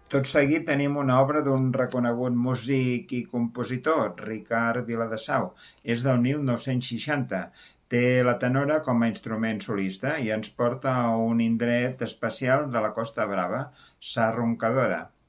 Tot seguit tenim una obra d'un reconegut músic i compositor, Ricard Viladesau. És del 1960. Té la tenora com a instrument solista i ens porta a un indret especial de la Costa Brava, Sa Roncadora.